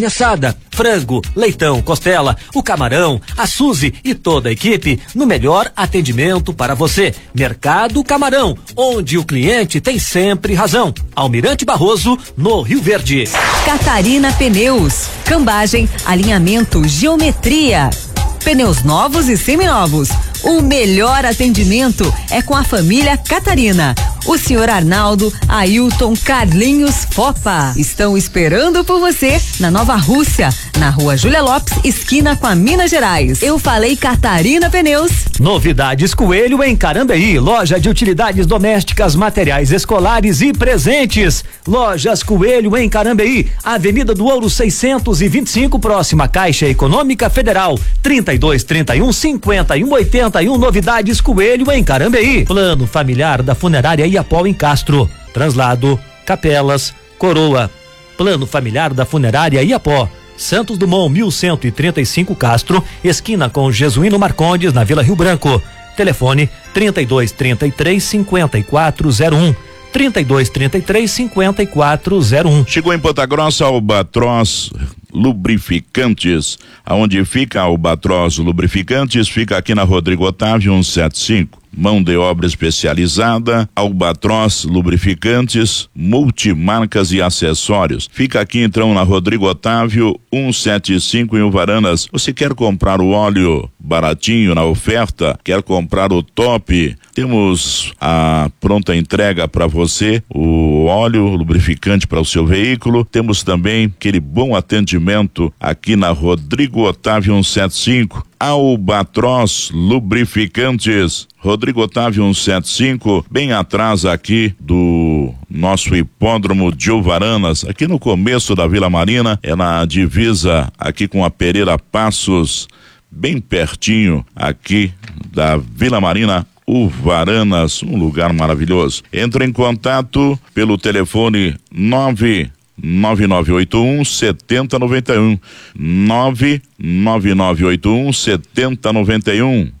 Assada, frango, leitão, costela, o camarão, a Suzy e toda a equipe no melhor atendimento para você. Mercado Camarão, onde o cliente tem sempre razão. Almirante Barroso, no Rio Verde. Catarina Pneus, cambagem, alinhamento, geometria. Pneus novos e seminovos. O melhor atendimento é com a família Catarina. O senhor Arnaldo, Ailton, Carlinhos, Fopa estão esperando por você na Nova Rússia, na Rua Júlia Lopes, esquina com a Minas Gerais. Eu falei Catarina Pneus. Novidades Coelho em Carambeí, loja de utilidades domésticas, materiais escolares e presentes. Lojas Coelho em Carambeí, Avenida do Ouro 625, próxima Caixa Econômica Federal, 3231-5181. Novidades Coelho em Carambeí. Plano familiar da Funerária Iapó em Castro. Translado, capelas, coroa. Plano familiar da Funerária Iapó. Santos Dumont 1135 Castro, esquina com Jesuíno Marcondes, na Vila Rio Branco. Telefone 3233-5401. 3233-5401. Chegou em Ponta Grossa Albatroz Lubrificantes. Aonde fica Albatroz Lubrificantes? Fica aqui na Rodrigo Otávio 175. Mão de obra especializada, Albatroz Lubrificantes, multimarcas e acessórios. Fica aqui então na Rodrigo Otávio 175 em Uvaranas. Você quer comprar o óleo baratinho na oferta? Quer comprar o top? Temos a pronta entrega para você, o óleo lubrificante para o seu veículo. Temos também aquele bom atendimento aqui na Rodrigo Otávio 175. Albatroz Lubrificantes, Rodrigo Otávio 175, bem atrás aqui do nosso hipódromo de Uvaranas, aqui no começo da Vila Marina, é na divisa aqui com a Pereira Passos, bem pertinho aqui da Vila Marina, Uvaranas, um lugar maravilhoso. Entre em contato pelo telefone 99981-7091, 99981-7091,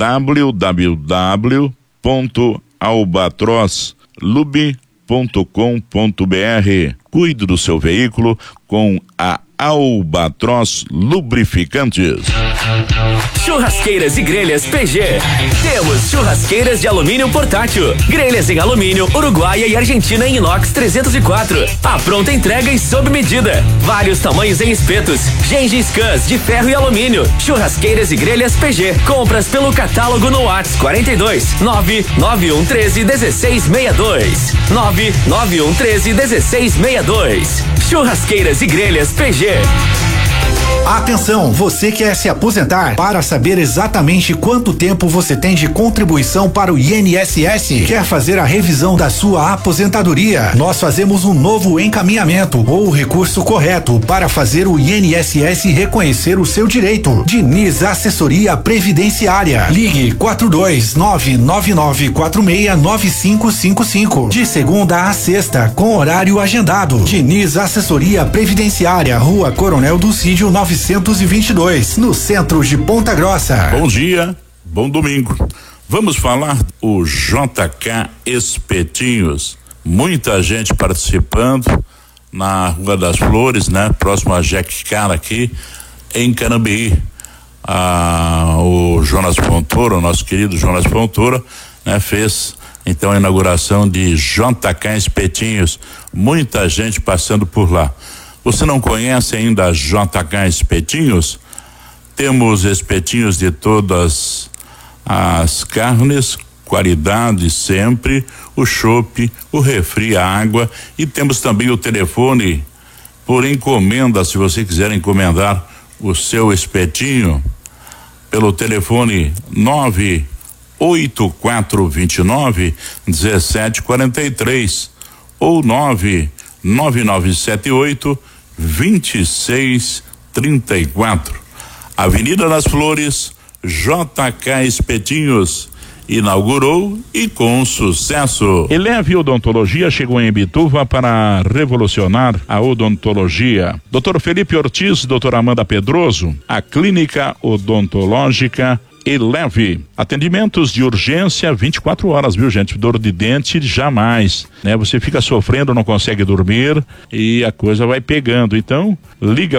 www.albatrozlub.com.br. Cuide do seu veículo com a Albatroz Lubrificantes. Churrasqueiras e grelhas PG. Temos churrasqueiras de alumínio portátil, grelhas em alumínio, Uruguaia e Argentina em inox 304. A pronta entrega e sob medida. Vários tamanhos em espetos. Gengis Kans de ferro e alumínio. Churrasqueiras e grelhas PG. Compras pelo catálogo no WhatsApp 42 99113 1662. 99113 1662. Churrasqueiras e grelhas PG. Atenção, você quer se aposentar? Para saber exatamente quanto tempo você tem de contribuição para o INSS? Quer fazer a revisão da sua aposentadoria? Nós fazemos um novo encaminhamento ou recurso correto para fazer o INSS reconhecer o seu direito. Diniz Assessoria Previdenciária. Ligue 42999469555. De segunda a sexta, com horário agendado. Diniz Assessoria Previdenciária, Rua Coronel Dulcídio 922, no centro de Ponta Grossa. Bom dia, bom domingo. Vamos falar o JK Espetinhos. Muita gente participando na Rua das Flores, né? Próximo a Jack Cara aqui em Carambeí. O Jonas Fontoura, o nosso querido Jonas Fontoura, né? Fez então a inauguração de JK Espetinhos. Muita gente passando por lá. Você não conhece ainda a JK Espetinhos? Temos espetinhos de todas as carnes, qualidade sempre, o chopp, o refri, a água, e temos também o telefone por encomenda, se você quiser encomendar o seu espetinho, pelo telefone 98429-1743 ou 99978-2634. Avenida das Flores, JK Espetinhos. Inaugurou e com sucesso. Eleve Odontologia chegou em Imbituva para revolucionar a odontologia. Dr. Felipe Ortiz, doutora Amanda Pedroso, a Clínica Odontológica Eleve. Atendimentos de urgência 24 horas, viu, gente? Dor de dente jamais, né? Você fica sofrendo, não consegue dormir e a coisa vai pegando. Então, liga